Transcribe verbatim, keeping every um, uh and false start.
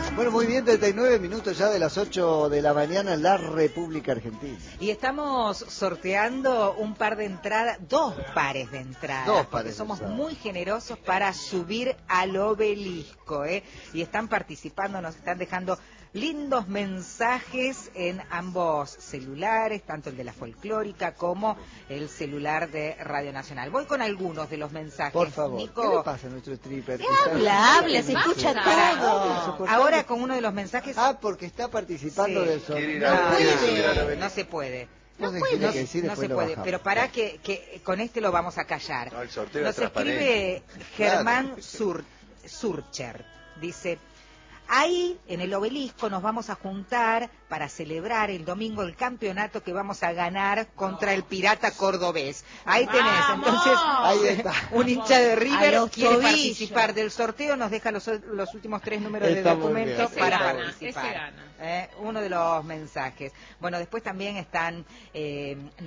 Bueno, muy bien, treinta y nueve minutos ya de las ocho de la mañana en la República Argentina. Y estamos sorteando un par de entradas, dos pares de entradas, Dos porque pares somos de entradas. muy generosos para subir al obelisco, ¿eh? Y están participando, nos están dejando lindos mensajes en ambos celulares, tanto el de la folclórica como el celular de Radio Nacional. Voy con algunos de los mensajes. Por favor, Nico, ¿qué le pasa a nuestro stripper? Habla, habla, se escucha para- todo. ahora con uno de los mensajes... Ah, porque está participando Sí. del Quiere ir sorteo. a- No, quiere no, subir al no, obelisco. no se puede. No No, puede, no, que decir, no después se lo puede, bajamos. pero para que, que con este lo vamos a callar. No, el sorteo Nos es transparente. escribe Germán Sur, Surcher, dice... Ahí, en el obelisco, nos vamos a juntar para celebrar el domingo el campeonato que vamos a ganar contra el Pirata Cordobés. Ahí tenés, ¡Vamos! entonces, Ahí está. un hincha de A River los quiere tobillos. participar del sorteo, nos deja los, los últimos tres números Está de muy documento bien. Ese para gana, participar. ese gana. Eh, uno de los mensajes. Bueno, después también están... Eh,